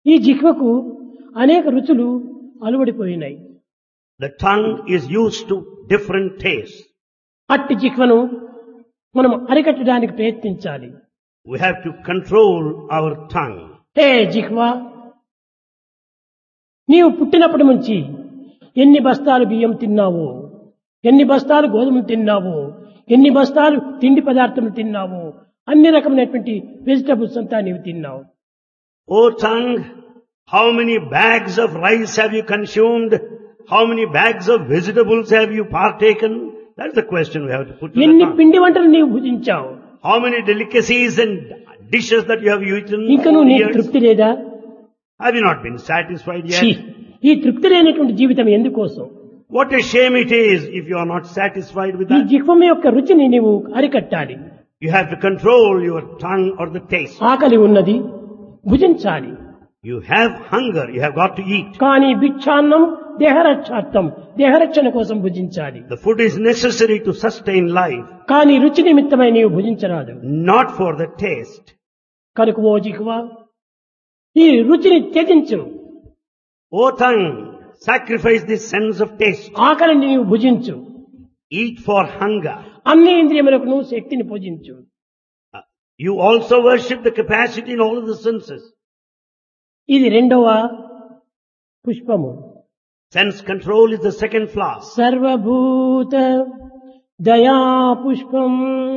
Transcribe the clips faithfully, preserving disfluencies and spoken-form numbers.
ఈ జిహ్వకు అనేక రుచులు అలవడిపోయినాయి. The tongue is used to different tastes. అట్టి జిహ్వను మనం అరికట్టడానికి ప్రయత్నించాలి. We have to control our tongue. హే జిహ్వా, నీవు పుట్టినప్పటి నుంచి ఎన్ని బస్తాలు బియ్యం తిన్నావో, ఎన్ని బస్తాలు గోధుమలు తిన్నావో, ఎన్ని బస్తాలు తిండి పదార్థములు తిన్నావో, అన్ని రకమైనటువంటి వెజిటబుల్స్ అంతా నీవు తిన్నావు. O tongue, how many bags of rice have you consumed? How many bags of vegetables have you partaken? That's the question we have to put to the ఎన్ని tongue. పిండి వంటలు నీవు భుజించావు, How many delicacies and dishes that you have eaten ఇంకా over నువ్వు the నీకు years? తృప్తి లేదా? Have you not been satisfied ఛీ, yet? ఈ తృప్తి లేనటువంటి జీవితం ఎందుకోసం? What a shame it is if you are not satisfied with ఈ that. జిహ్వం యొక్క రుచిని నీవు అరికట్టాలి. You have to control your tongue or the taste. ఆకలి ఉన్నది, భుజించాలి. You have hunger, you have got to eat. కానీ భిక్షాన్నం దేహరక్షార్థం, దేహరక్షణ కోసం భుజించాలి. The food is necessary to sustain life, కానీ రుచి నిమిత్తమై నీవు భుజించరాదు. not for the taste. కనుక ఓ జిహ్వా, ఈ రుచిని త్యజించు. O tongue, sacrifice the sense of taste. ఆకలిని నీవు భుజించు. Eat for hunger. అన్ని ఇంద్రియములకు నువ్వు శక్తిని పూజించు. You also worship the capacity in all of the senses. ఇది రెండవ పుష్పము. Sense control is the second flower. సర్వభూత దయా పుష్పం.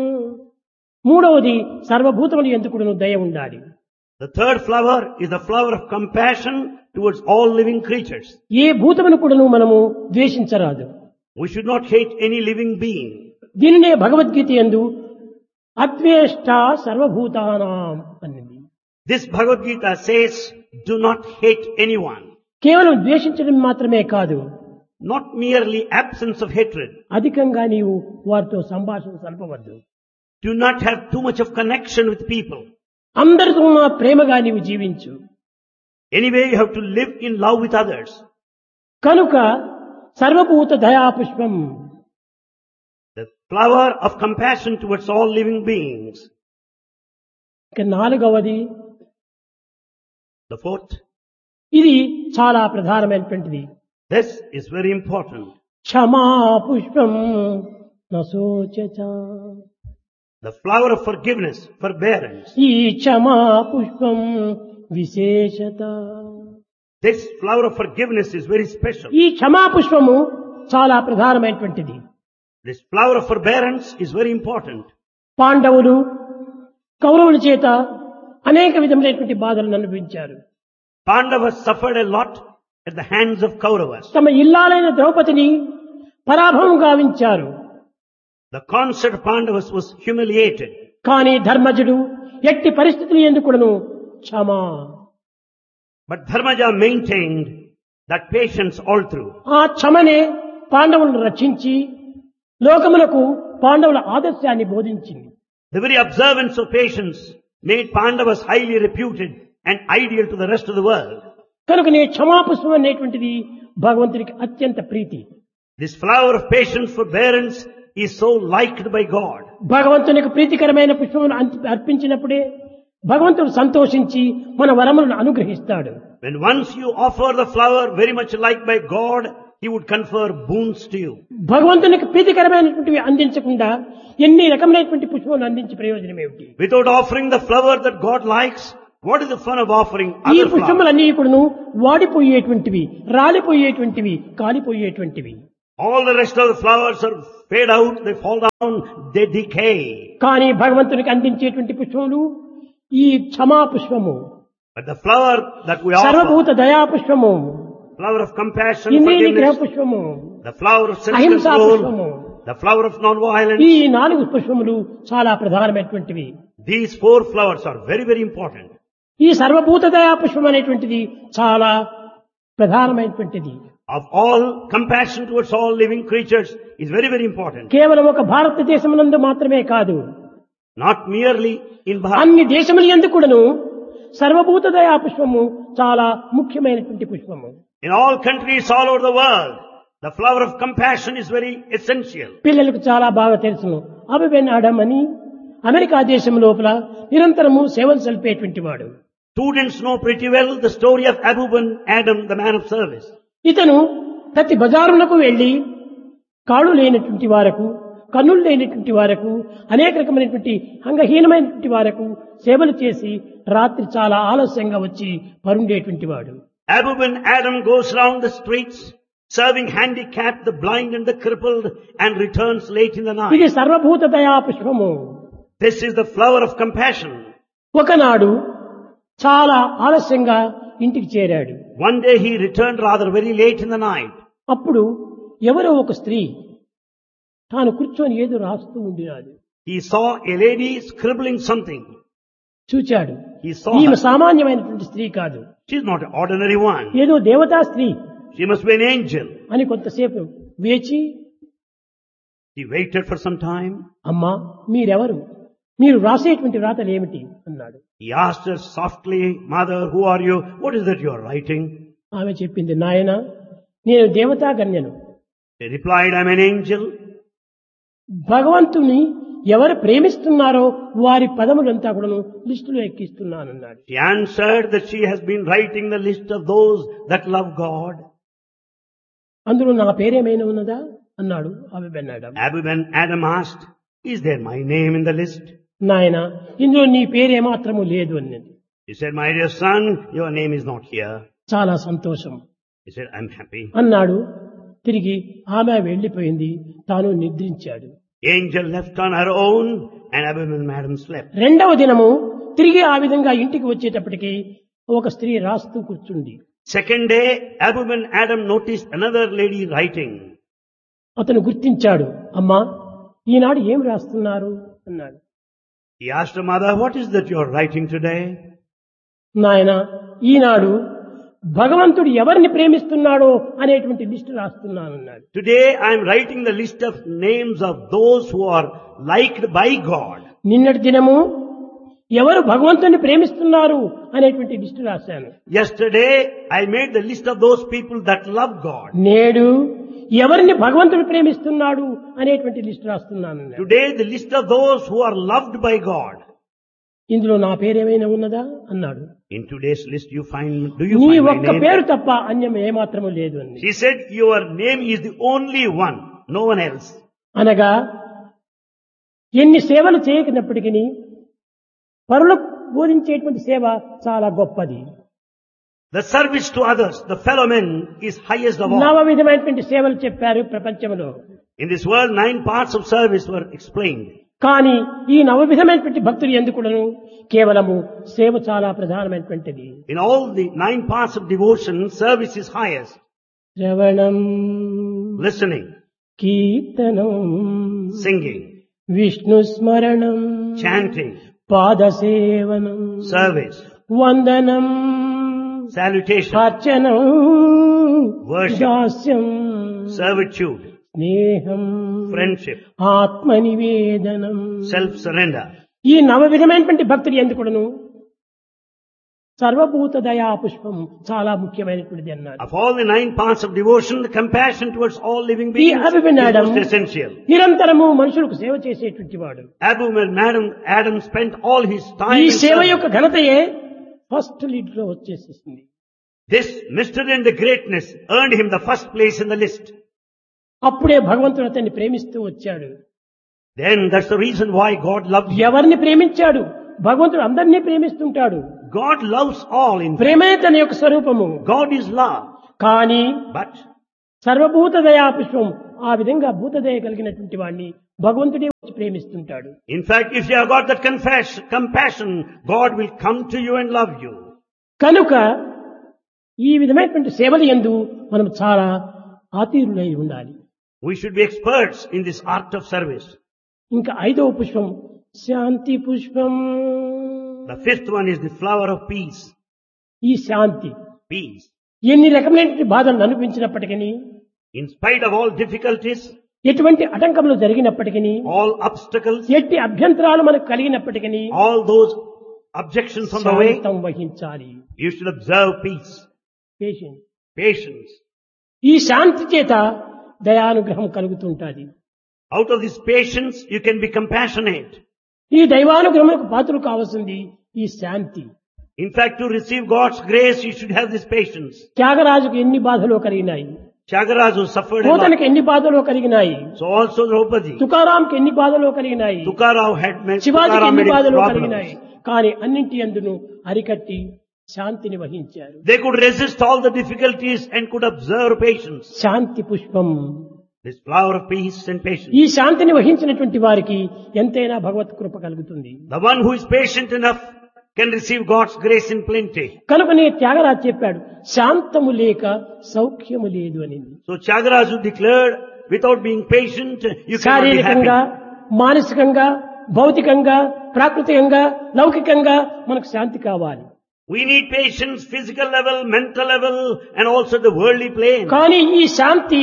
మూడవది సర్వభూతములు ఎందుకు దయ ఉండాలి. The third flower is the flower of compassion towards all living creatures. ఏ భూతమును కూడాను మనము ద్వేషించరాదు. We should not hate any living being. దీనినే భగవద్గీత యందు అద్వేష్ట సర్వభూతానాం అన్నది. This Bhagavad Gita says, do not hate anyone. కేవలం ద్వేషించడం మాత్రమే కాదు, Not merely absence of hatred. అధికంగా నీవు వారితో సంభాషణ సలపవద్దు. Do not have too much of connection with people. అందరితో ప్రేమగా నీవు జీవించు. Anyway, you have to live in love with others. కనుక సర్వభూత దయా పుష్పం. The flower of compassion towards all living beings. ఇక నాలుగవది, The fourth, ఇది చాలా ప్రధానమైనటువంటిది. this is very important. క్షమా పుష్పం నశోచచ. The flower of forgiveness, forbearance. ఈ క్షమా పుష్పం విశేషత. This flower of forgiveness is very special. ఈ క్షమా పుష్పము చాలా ప్రధానమైనటువంటిది. This flower of forbearance is very important. పాండవులు కౌరవుల చేత అనేక విధములైనటువంటి బాధలను అనుభవించారు. Pandavas suffered a lot at the hands of Kauravas. తమ ఇల్లాలైన ద్రౌపదిని పరాభవం గావించారు. The consort of Pandavas was humiliated. కానీ ధర్మజుడు ఎట్టి పరిస్థితులు ఎందుకును క్షమా, But Dharmaja maintained that patience all through. ఆ క్షమనే పాండవులను రక్షించి లోకములకు పాండవుల ఆదర్శాన్ని బోధించింది. The very observance of patience made Pandavas highly reputed and ideal to the rest of the world. కనుక నీ క్షమాపుష్పం అనేటువంటిది భగవంతునికి అత్యంత ప్రీతి. This flower of patience, forbearance is so liked by God. భగవంతునికి ప్రీతికరమైన పుష్పమును అర్పించినప్పుడే భగవంతుడు సంతోషించి మన వరములను అనుగ్రహిస్తాడు. When once you offer the flower very much liked by God, He would confer boons to you. భగవంతునికి ప్రీతికరమైనటువంటివి అందించకుండా ఎన్ని రకమైనటువంటి పుష్పములు అందించి ప్రయోజనం ఏమిటి? Without offering the flower that God likes, what is the fun of offering ఈ other flowers? పుష్పములన్నీ కూడాను వాడిపోయేటువంటివి, రాలిపోయేటువంటివి, కాలిపోయేటువంటివి. All the rest of the flowers are fade out, they fall down, they decay. కానీ భగవంతునికి అందించేటువంటి పుష్పములు ఈ క్షమా పుష్పము, But the flower that we offer, సర్వభూత దయా పుష్పము, flower of compassion, ఇంద్రియ నిగ్రహ forgiveness, పుష్పము, the flower of అహింసా self-control, పుష్పము, the flower of non-violence, ఈ నాలుగు పుష్పములు చాలా ప్రధానమైనటువంటివి. these four flowers are very, very important. ఈ సర్వభూత దయా పుష్పం అనేటువంటిది చాలా ప్రధానమైనటువంటిది. Of all, compassion towards all living creatures is very, very important. కేవలం ఒక భారతదేశమునందు మాత్రమే కాదు, Not merely in Bharat. అన్ని దేశముల యందు కూడాను సర్వభూత దయా పుష్పము చాలా ముఖ్యమైనటువంటి పుష్పము. In all countries all over the world, the flower of compassion is very essential. పిల్లలకు చాలా బాగా తెలుసును. అభిబెన్ ఆడమ్ అని అమెరికా దేశం లోపల నిరంతరము సేవలు సల్పేటువంటి వాడు. Students know pretty well the story of Abu ben Adam, the man of service. ఇతను ప్రతి బజారులకు వెళ్లి కాళ్ళు లేనటువంటి వారకు, కన్నులు లేనటువంటి వారకు, అనేక రకమైనటువంటి అంగహీనమైనటువంటి వారకు సేవలు చేసి రాత్రి చాలా ఆలస్యంగా వచ్చి పరుండేటువంటి వాడు. Abu ben Adam goes round the streets, serving handicapped, the blind and the crippled, and returns late in the night. ఇది సర్వభూత దయా పుష్పము. This is the flower of compassion. ఒకనాడు చాలా ఆలస్యంగా ఇంటికి చేరాడు. One day he returned rather very late in the night. అప్పుడు ఎవరో ఒక స్త్రీ తాను కూర్చొని ఏదో రాస్తూ ఉండినాడు. He saw a lady scribbling something. చూచాడు. He saw ఈమె her. సామాన్యమైనటువంటి స్త్రీ కాదు, She is not an ordinary one. ఏదో దేవతా స్త్రీ She must be an angel. అని కొంతసేపు వేచి, He waited for some time. అమ్మా మీరెవరు, మీరు రాసేటువంటి రాతలు ఏమిటి అన్నాడు. He asked her softly, Mother, who are you? What is that you are writing? ఆమె చెప్పింది, నాయన నేను దేవతా గణ్యను, He replied, I am an angel. భగవంతుని ఎవరు ప్రేమిస్తున్నారో వారి పదములంతా కూడాను లిస్టులో ఎక్కిస్తున్నానన్నాడు. She answered that she has been writing the list of those that love God. అందులో నా పేరేమైనా ఉన్నదా అన్నాడు ఆమె బెన్నాడు. Abu ben Adam asked, is there my name in the list? నాయన ఇందులో నీ పేరేమాత్రము లేదు అన్నది. He said, my dear son, your name is not here. చాలా సంతోషం He said, I'm happy. అన్నాడు. తిరిగి ఆమె వెళ్లిపోయింది, తాను నిద్రించాడు. Angel left on her own and Abu ben Adam slept. రెండవ దినము తిరిగి ఆ విధంగా ఇంటికి వచ్చేటప్పటికి ఒక స్త్రీ రాస్తూ కూర్చుంది. Second day, Abu ben Adam noticed another lady writing. అతను గుర్తించాడు. అమ్మా ఈనాడు ఏం రాస్తున్నారు అన్నాడు. He asked her mother, what is that you are writing today? నాయన ఈనాడు భగవంతుడు ఎవరిని ప్రేమిస్తున్నాడో అనేటువంటి list రాస్తున్నానన్నాడు. Today I am writing the list of names of those who are liked by God. నిన్నటి దినము ఎవరు భగవంతుని ప్రేమిస్తున్నారు అనేటువంటి లిస్టు రాశాను. Yesterday I made the list of those people that love God. నేడు ఎవరిని భగవంతుడు ప్రేమిస్తున్నాడు అనేటువంటి లిస్టు రాస్తున్నాను. Today the list of those who are loved by God. ఇందులో నా పేరేమైనా ఉన్నదా అన్నాడు. In today's list you find, do you నీ find my ఒక్క name? పేరు తప్ప అన్యం ఏమాత్రము లేదు అని. She said, your name is the only one, no one else. అనగా ఎన్ని సేవలు చేయకున్నప్పటికీ పరులకు బోధించేటువంటి సేవ చాలా గొప్పది. The service to others, the fellow men, is highest of all. నవ విధమైనటువంటి సేవలు చెప్పారు ప్రపంచంలో. In this world, nine parts of service were explained. కానీ ఈ నవ విధమైనటువంటి భక్తులు ఎందుకును కేవలము సేవ చాలా ప్రధానమైనటువంటిది. In all the nine parts of devotion, service is highest. శ్రవణం, Listening, కీర్తనం, singing, విష్ణు స్మరణం, chanting, పాదసేవనం, service, వందనం, salutation, అర్చనం, worship, దాస్యం, servitude, స్నేహం, friendship, ఆత్మనివేదనం. self-surrender. ఈ నవ విధమైనటువంటి భక్తులు ఎందుకును సర్వభూత దయా పుష్పం చాలా ముఖ్యమైనటువంటిది అన్నారు. Of all the nine parts of devotion, the compassion towards all living ఈ beings Abu ben is Adam most essential. నిరంతరము మనుషులకు సేవ చేసేటువంటి వాడు. Abu ben Adam, Adam spent all his time ఈ in సేవ service. యొక్క ఘనతయే ఫస్ట్ లీడ్ లో వచ్చేసేసింది. This mystery and the greatness earned him the first place in the list. అప్పుడే భగవంతుడు అతన్ని ప్రేమిస్తూ వచ్చాడు. Then that's the reason why God loved him. ఎవరిని ప్రేమించాడు? భగవంతుడు అందరినీ ప్రేమిస్తుంటాడు. God loves all in fact. ప్రేమే తన యొక్క స్వరూపము. God is love. కానీ But సర్వభూత దయా పుష్పం ఆ విధంగా భూతదయ కలిగినటువంటి వాడిని భగవంతుడే వచ్చి ప్రేమిస్తుంటాడు. in fact, if you have got that confess, compassion, God will come to you and love you. కనుక ఈ విధమైనటువంటి సేవల యందు మనం చాలా ఆతీరులై ఉండాలి. We should be experts in this art of service. ఇంకా ఐదవ పుష్పం శాంతి పుష్పం. The fifth one is the flower of peace. ఈ శాంతి Peace. ఎన్ని రకమైనటువంటి బాధలు అనిపించినప్పటికీ, In spite of all difficulties, ఎటువంటి ఆటంకములు జరిగినప్పటికీ, all obstacles, ఎట్టి అభ్యంతరాలు మనకు కలిగినప్పటికీ all those objections on the way, శాంతం వహించాలి. you should observe peace, patience. patience. ఈ శాంతి చేత దయానుగ్రహం కలుగుతుంటాది. Out of this patience, you can be compassionate. ఈ దైవానుగ్రహములకు పాత్రలు కావాల్సింది ఈ శాంతి. In fact, to receive God's grace, you should have this patience. త్యాగరాజుకు ఎన్ని బాధలు కలిగినాయి, Tyagaraja suffered a lot. పోతనకి ఎన్ని బాధలు కలిగినాయి, So also Draupadi. తుకారాంకి ఎన్ని బాధలు కలిగినాయి, Tukarao had met, శివాజీకి Tukaram ఎన్ని made బాధలు problems. కలిగినాయి. కానీ అన్నింటి అందును అరికట్టి శాంతిని వహించారు. They could resist all the difficulties and could observe patience. శాంతి పుష్పం. This flower of peace and patience. ఈ శాంతిని వహించినటువంటి వారికి ఎంతైనా భగవత్ కృప కలుగుతుంది. The one who is patient enough can receive God's grace in plenty. కనుకనే త్యాగరాజు చెప్పాడు, శాంతము లేక సౌఖ్యము లేదు అని. So Tyagaraja declared, without being patient, you cannot be శారీరకంగా, happy. మానసికంగా, భౌతికంగా, ప్రాకృతికంగా, లౌకికంగా మనకు శాంతి కావాలి. We need patience, physical level, mental level, and also the worldly plane. కానీ ఈ శాంతి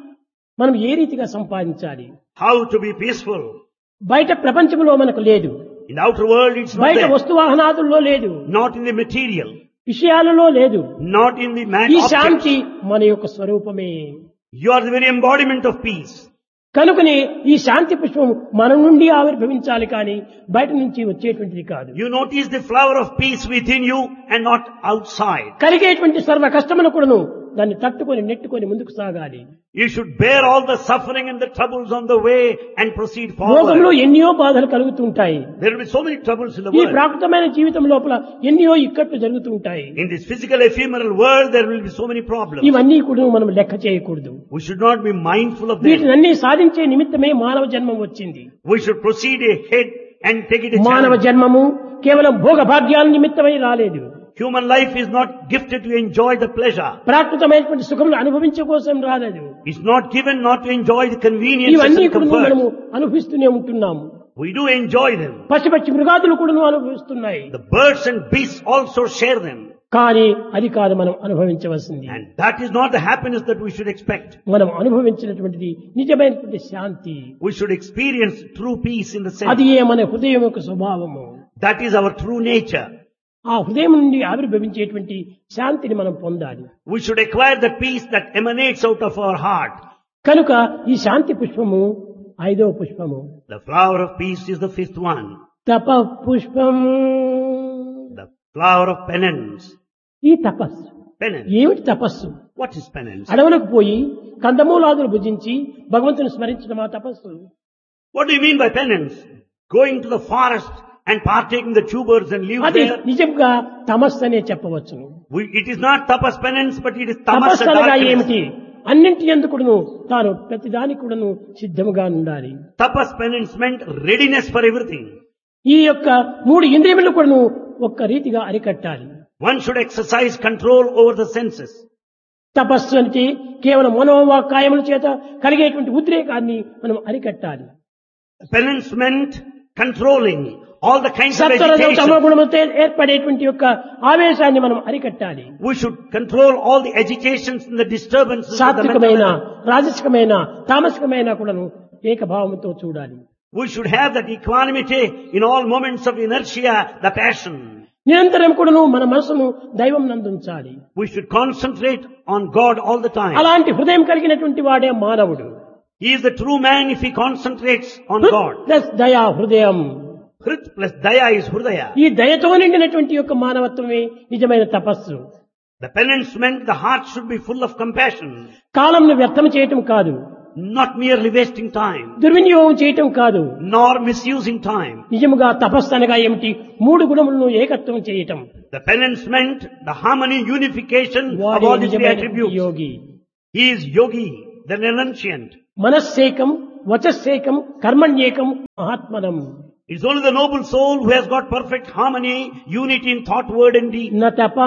మనం ఏ రీతిగా సంపాదించాలి? How to be peaceful. బయట ప్రపంచంలో మనకు లేదు, In the outer world, it's not బయట there. వస్తువాహనాదుల్లో లేదు, Not in the material. విషయాలలో లేదు. Not in the man ఈ objects. శాంతి మన యొక్క స్వరూపమే. You are the very embodiment of peace. కనుకనే ఈ శాంతి పుష్పం మన నుండి ఆవిర్భవించాలి కానీ బయట నుంచి వచ్చేటువంటిది కాదు. You notice the flower of peace within you and not outside. కలిగేటువంటి సర్వ కష్టమును కూడాను దాన్ని తట్టుకొని నెట్టుకొని ముందుకు సాగాలి. You should bear all the suffering and the troubles on the way and proceed లోకంలో forward. ఎన్నో బాధలు కలుగుతూ ఉంటాయి. There will be so many troubles in the ఈ world. ప్రాకృతమైన జీవితం లోపల ఎన్నో ఇక్కట్లు జరుగుతూ ఉంటాయి. In this physical ephemeral world, there will be so many problems. ఇవన్నీ కూడా మనం లెక్క చేయకూడదు. We should not be mindful of them. వీటినన్నీ సాధించే నిమిత్తమే మానవ జన్మం వచ్చింది. We should proceed ahead and take it a మానవ challenge. జన్మము కేవలం భోగ భాగ్యాల నిమిత్తమై రాలేదు. Human life is not gifted to enjoy the pleasure. ప్రాకృతమైనటువంటి సుఖములు అనుభవించే కోసం రాలేదు. It's not given not to enjoy the conveniences ఇవన్నీ and కూడా మనము comforts. అనుభవిస్తూనే ఉంటున్నాము. We do enjoy them. పచ్చి పచ్చి మృగాదులు కూడా అనుభవిస్తున్నాయి. The birds and beasts also share them. కానీ అది కాదు మనం అనుభవించవలసింది. And that is not the happiness that we should expect. మనం అనుభవించినటువంటిది నిజమైనటువంటి శాంతి. We should experience true peace in the అది sense. ఏ మన హృదయం యొక్క స్వభావము. That is our true nature. ఆ హృదయం నుండి ఆవిర్భవించేటువంటి శాంతిని మనం పొందాలి. We should acquire the peace that emanates out of our heart. కనుక ఈ శాంతి పుష్పము ఐదవ పుష్పము. The flower of peace is the fifth one. తప పుష్పం. The flower of penance. ఈ తపస్సు Penance. ఏమిటి తపస్సు? What is penance? అడవులకు పోయి కందమూలాదులు భుజించి భగవంతుని స్మరించడం ఆ తపస్సు. What do you mean by penance? Going to the forest and partaking the tubers and leaves అది there? నిజంగా తమస్సు అనే చెప్పవచ్చు. We, it is not tapas penance, but it is tamas తపస్సు అనగా darkness. ఏమిటి? అన్నింటి ఎందుకును తాను ప్రతిదానికి కూడాను సిద్ధముగా ఉండాలి. Tapas penance meant readiness for everything. ఈ యొక్క మూడు ఇంద్రియములు కూడాను ఒక్క రీతిగా అరికట్టాలి. One should exercise control over the senses. తపస్సు అంటే కేవలం మనోవాకాయముల చేత కలిగేటువంటి ఉద్రేకాన్ని మనం అరికట్టాలి. Penance meant controlling all the kinds of సత్వరజ agitation. తమోగుణములతో ఏర్పడేటువంటి యొక్క ఆవేశాన్ని మనం అరికట్టాలి. We should control all the agitations and the disturbances of the mental సాత్వికమైన, level. రాజసికమైన, తామసికమైన కూడాను ఏకభావంతో చూడాలి. We should have that equanimity in all moments of inertia, the passion. నిరంతరం కూడాను మన మనసును దైవం నందుంచాలి. We should concentrate on God all the time. అలాంటి హృదయం కలిగినటువంటి వాడే మానవుడు. He is the true man if he concentrates on God. Plus దయా హృదయం. Hrit plus daya is hridaya. ఈ దయతో నిండినటువంటి యొక్క మానవత్వమే నిజమైన తపస్సు. The penance meant the heart should be full of compassion, కాలంను వ్యర్థం చేయటం కాదు, not merely wasting time, దుర్వినియోగం చేయటం కాదు. nor misusing time. నిజముగా తపస్సు అనగా ఏమిటి? మూడు గుణములను ఏకత్వం చేయటం. The penance meant the harmony, unification of వాడే all the three నిజమైన attributes. Yogi. He is yogi, the renunciant. మనస్సేకం, వచస్సేకం, కర్మణ్యేకం, మహాత్మనం. It's only the noble soul who has got perfect harmony, unity in thought, word and deed. న తప